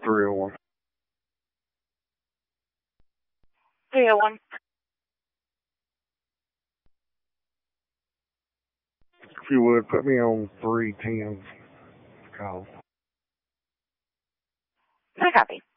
301. 301. If you would, put me on 310. Call. I copy.